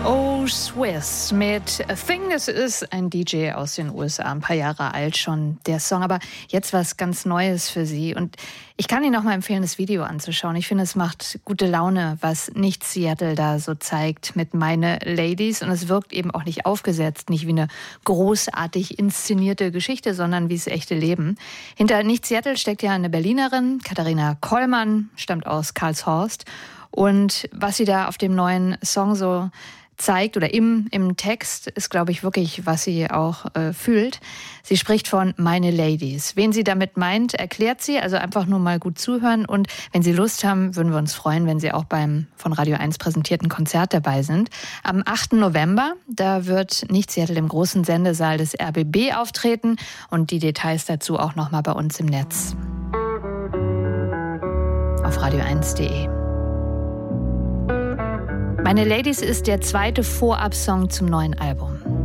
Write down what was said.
Oh Swiss mit A Thing. Das ist ein DJ aus den USA, ein paar Jahre alt schon, der Song. Aber jetzt was ganz Neues für Sie. Und ich kann Ihnen noch mal empfehlen, das Video anzuschauen. Ich finde, es macht gute Laune, was Nicht Seattle da so zeigt mit Meine Ladies. Und es wirkt eben auch nicht aufgesetzt, nicht wie eine großartig inszenierte Geschichte, sondern wie das echte Leben. Hinter Nicht Seattle steckt ja eine Berlinerin, Katharina Kollmann, stammt aus Karlshorst. Und was sie da auf dem neuen Song so zeigt oder im Text ist, glaube ich, wirklich, was sie auch fühlt. Sie spricht von Meine Ladies. Wen sie damit meint, erklärt sie. Also einfach nur mal gut zuhören. Und wenn Sie Lust haben, würden wir uns freuen, wenn Sie auch beim von Radio 1 präsentierten Konzert dabei sind. Am 8. November, da wird Nicht Seattle im großen Sendesaal des RBB auftreten. Und die Details dazu auch noch mal bei uns im Netz. Auf radio1.de. Meine Ladies ist der zweite Vorab-Song zum neuen Album.